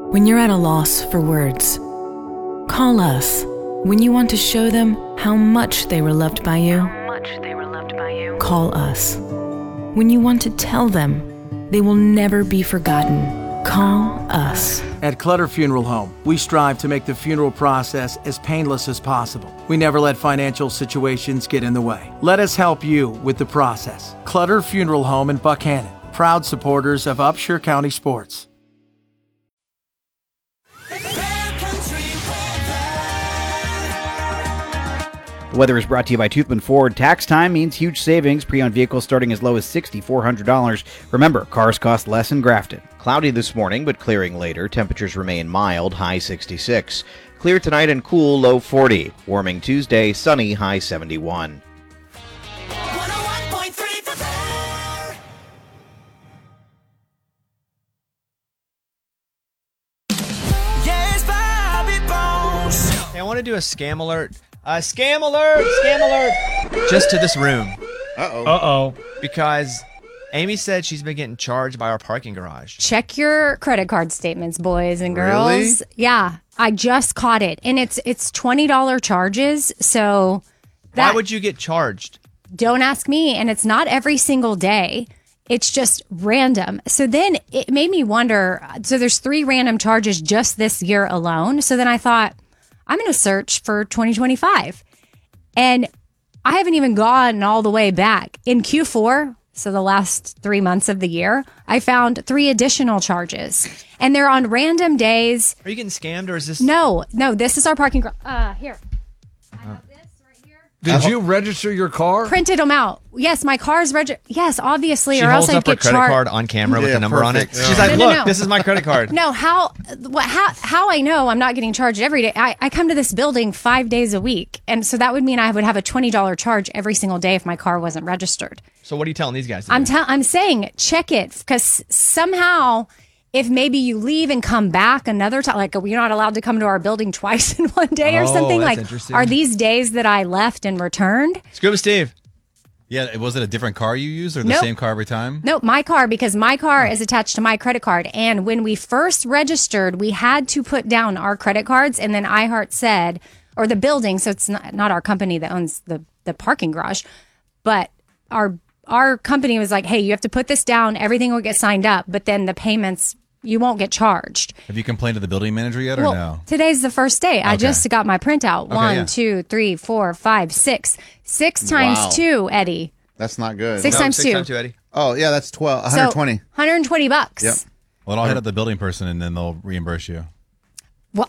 When you're at a loss for words, call us. When you want to show them how much they were loved by you, call us. When you want to tell them they will never be forgotten, call us. At Clutter Funeral Home, we strive to make the funeral process as painless as possible. We never let financial situations get in the way. Let us help you with the process. Clutter Funeral Home in Buckhannon, proud supporters of Upshur County sports. The weather is brought to you by Toothman Ford. Tax time means huge savings. Pre-owned vehicles starting as low as $6,400. Remember, cars cost less in Grafton. Cloudy this morning, but clearing later. Temperatures remain mild, high 66. Clear tonight and cool, low 40. Warming Tuesday, sunny, high 71. Hey, I want to do a scam alert. Scam alert! Scam alert! Just to this room. Uh-oh. Because Amy said she's been getting charged by our parking garage. Check your credit card statements, boys and girls. Really? Yeah, I just caught it. And it's $20 charges, so Why would you get charged? Don't ask me. And it's not every single day. It's just random. So then it made me wonder. So there's 3 random charges just this year alone. So then I thought, I'm going to search for 2025. And I haven't even gone all the way back. In Q4, so the last 3 months of the year, I found 3 additional charges. And they're on random days. Are you getting scammed or is this? No, this is our parking garage. Here. I have this right here. Did you register your car? Printed them out. Yes, my car's registered. Yes, obviously, She or else holds I'd up her get credit charged. card on camera with Yeah, the number on it. perfect. She's like, No, look, no. this is my credit card. No, how I know I'm not getting charged every day. I come to this building 5 days a week. And so that would mean I would have a $20 charge every single day if my car wasn't registered. So what are you telling these guys to do? I'm saying check it, because somehow if maybe you leave and come back another time, like you're not allowed to come to our building twice in one day or Oh, something. that's Like, interesting. are these days that I left and returned? Scuba Steve. Yeah, was it a different car you used or the Nope. same car every time? No, my car, because my car is attached to my credit card. And when we first registered, we had to put down our credit cards. And then iHeart said, or the building, so it's not our company that owns the parking garage, but our company was like, hey, you have to put this down. Everything will get signed up. But then the payments, you won't get charged. Have you complained to the building manager yet or no? Today's the first day. I just got my printout. Okay, 1, yeah. 2, 3, 4, 5, 6. 6 times Wow. 2, Eddie. That's not good. 6 times 2. 6 times 2, Eddie. Oh, yeah, that's 120. So, $120. Yep. Well, I'll hit up the building person and then they'll reimburse you. Well,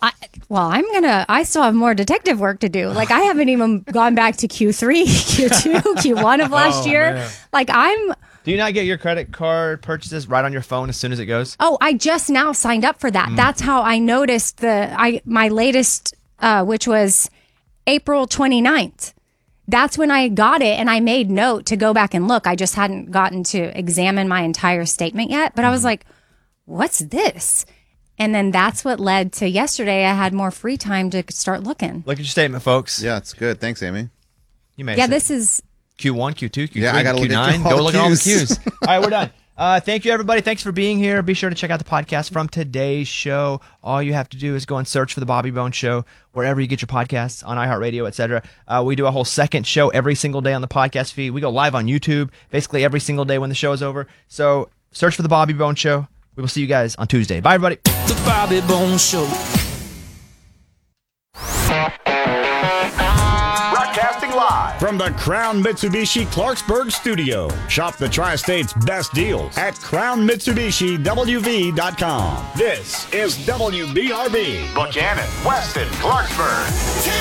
I still have more detective work to do. Like, I haven't even gone back to Q3, Q2, Q1 of last year. man. Like, Do you not get your credit card purchases right on your phone as soon as it goes? I just now signed up for that. That's how I noticed my latest, which was April 29th. That's when I got it, and I made note to go back and look. I just hadn't gotten to examine my entire statement yet, but I was like, what's this? And then that's what led to yesterday. I had more free time to start looking. Look at your statement, folks. Yeah, it's good. Thanks, Amy. You may Yeah, say this is... Q1, Q2, Q3, Yeah, I gotta look at Q9. all Go the look at all the Qs. Qs. All right, we're done. Thank you, everybody. Thanks for being here. Be sure to check out the podcast from today's show. All you have to do is go and search for The Bobby Bones Show wherever you get your podcasts, on iHeartRadio, etc. We do a whole second show every single day on the podcast feed. We go live on YouTube basically every single day when the show is over. So search for The Bobby Bones Show. We will see you guys on Tuesday. Bye, everybody. The Bobby Bones Show. Broadcasting live from the Crown Mitsubishi Clarksburg studio. Shop the Tri-State's best deals at crownmitsubishiwv.com. This is WBRB, Buchanan, Weston, Clarksburg.